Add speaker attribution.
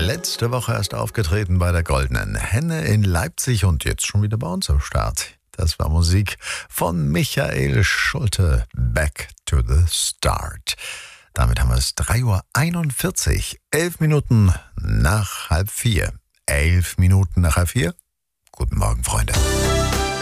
Speaker 1: Letzte Woche erst aufgetreten bei der Goldenen Henne in Leipzig und jetzt schon wieder bei uns am Start. Das war Musik von Michael Schulte. Back to the Start. Damit haben wir es 3:41 Uhr, 11 Minuten nach 3:30. 11 Minuten nach 4. Guten Morgen, Freunde.